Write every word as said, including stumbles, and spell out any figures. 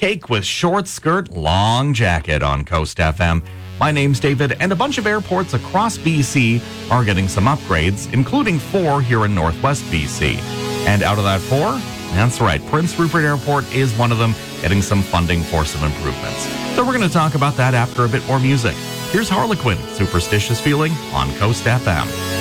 cake with short skirt, long jacket on Coast F M. My name's David, and a bunch of airports across B C are getting some upgrades, including four here in Northwest B C. And out of that four, that's right, Prince Rupert Airport is one of them, getting some funding for some improvements. So we're going to talk about that after a bit more music. Here's Harlequin, Superstitious Feeling on Coast F M.